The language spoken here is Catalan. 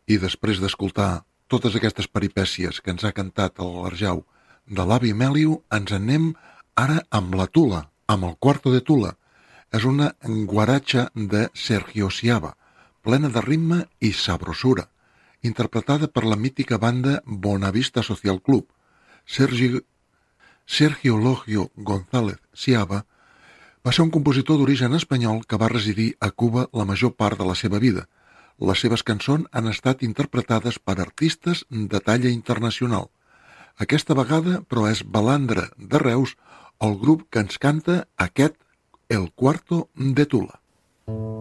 I després d'escoltar totes aquestes peripècies que ens ha cantat l'Arjau de l'avi Mèliu, ens anem ara amb la Tula, amb el Cuarto de Tula. És una guaratxa de Sergio Siava, plena de ritme i sabrosura, interpretada per la mítica banda Bonavista Social Club. Sergio Logio González Siava va ser un compositor d'origen espanyol que va residir a Cuba la major part de la seva vida. Les seves cançons han estat interpretades per artistes de talla internacional. Aquesta vegada, però, és Balandra de Reus, el grup que ens canta aquest El Cuarto de Tula.